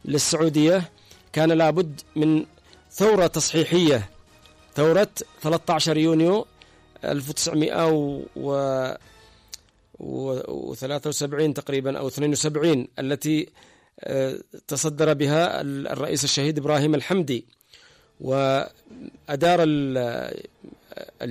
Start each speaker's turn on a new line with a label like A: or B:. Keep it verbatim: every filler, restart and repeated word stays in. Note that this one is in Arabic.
A: للسعودية كان لابد من ثورة تصحيحية، ثورة ثلاثة عشر يونيو ألف وتسعمائة وثلاثة وسبعين تقريبا أو اثنين وسبعين، التي تصدر بها الرئيس الشهيد إبراهيم الحمدي، وأدار